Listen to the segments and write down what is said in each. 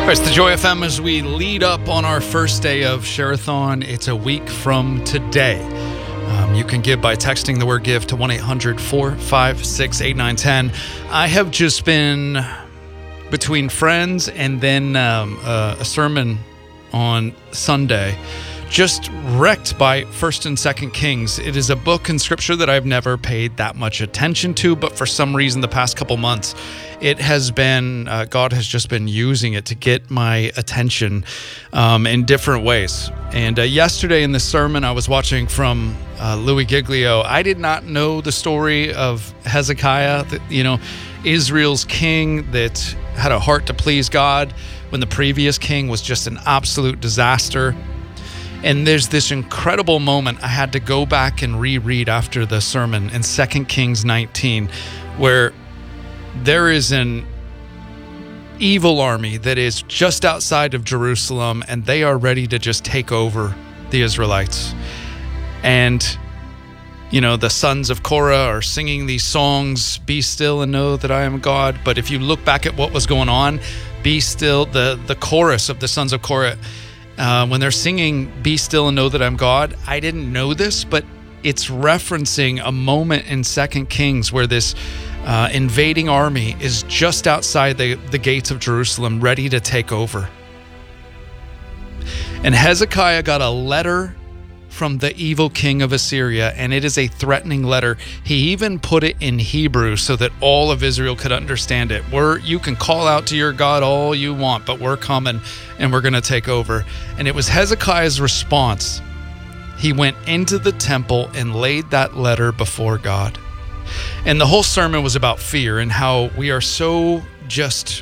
It's the Joy FM as we lead up on our first day of Share-a-thon. It's a week from today. You can give by texting the word give to 1-800-456-8910. I have just been between friends and then a sermon on Sunday, just wrecked by 1st and 2nd Kings. It is a book in Scripture that I've never paid that much attention to, but for some reason the past couple months, it has been, God has just been using it to get my attention in different ways. And yesterday in the sermon I was watching from Louis Giglio, I did not know the story of Hezekiah, Israel's king that had a heart to please God when the previous king was just an absolute disaster. And there's this incredible moment I had to go back and reread after the sermon in 2 Kings 19, where there is an evil army that is just outside of Jerusalem, and they are ready to just take over the Israelites. And, the sons of Korah are singing these songs, "Be still and know that I am God." But if you look back at what was going on, be still, the chorus of the sons of Korah, when they're singing "Be still and know that I'm God," I didn't know this, but it's referencing a moment in 2 Kings where this invading army is just outside the gates of Jerusalem, ready to take over. And Hezekiah got a letter from the evil king of Assyria, and it is a threatening letter. He even put it in Hebrew so that all of Israel could understand it. You can call out to your God all you want, but we're coming and we're going to take over. And it was Hezekiah's response. He went into the temple and laid that letter before God. And the whole sermon was about fear and how we are so just,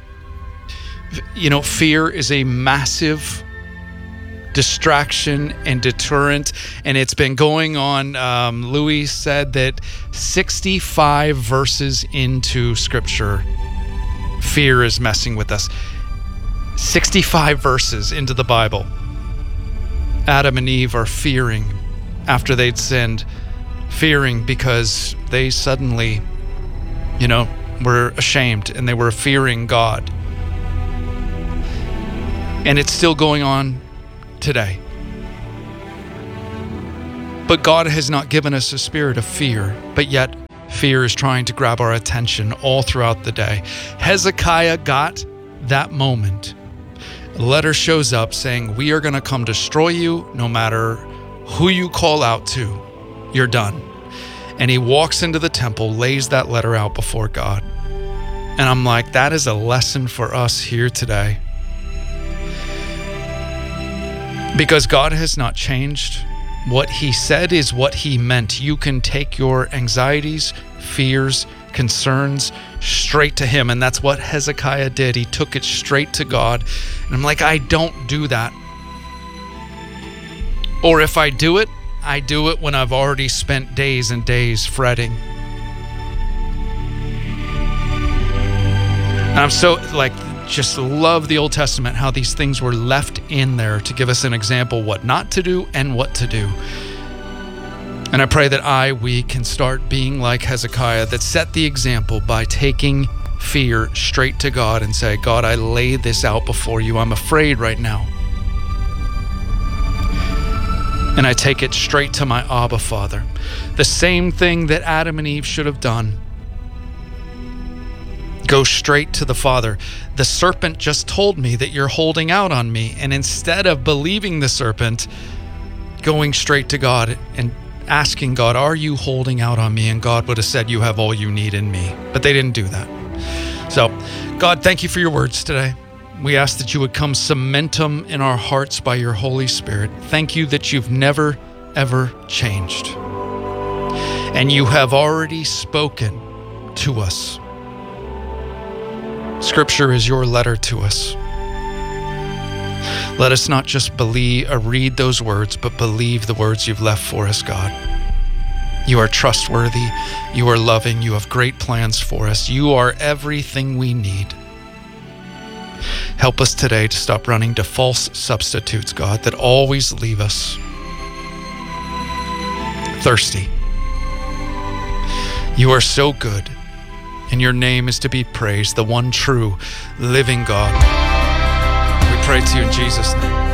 fear is a massive distraction and deterrent, and it's been going on. Louis said that 65 verses into Scripture, fear is messing with us. 65 verses into the Bible, Adam and Eve are fearing after they'd sinned, fearing because they suddenly, were ashamed and they were fearing God. And it's still going on today. But God has not given us a spirit of fear, but yet fear is trying to grab our attention all throughout the day. Hezekiah got that moment. A letter shows up saying, "We are going to come destroy you no matter who you call out to. You're done." And he walks into the temple, lays that letter out before God. And I'm like, that is a lesson for us here today. Because God has not changed. What he said is what he meant. You can take your anxieties, fears, concerns straight to him. And that's what Hezekiah did. He took it straight to God. And I'm like, I don't do that. Or if I do it when I've already spent days and days fretting. And I'm so just love the Old Testament, how these things were left in there to give us an example what not to do and what to do. And I pray that we can start being like Hezekiah, that set the example by taking fear straight to God and say, God, I lay this out before you. I'm afraid right now. And I take it straight to my Abba Father. The same thing that Adam and Eve should have done. Go straight to the Father. The serpent just told me that you're holding out on me. And instead of believing the serpent, going straight to God and asking God, are you holding out on me? And God would have said, you have all you need in me. But they didn't do that. So, God, thank you for your words today. We ask that you would come cement them in our hearts by your Holy Spirit. Thank you that you've never, ever changed. And you have already spoken to us. Scripture is your letter to us. Let us not just read those words, but believe the words you've left for us, God. You are trustworthy. You are loving. You have great plans for us. You are everything we need. Help us today to stop running to false substitutes, God, that always leave us thirsty. You are so good, and your name is to be praised, the one true living God. pray to you in Jesus' name.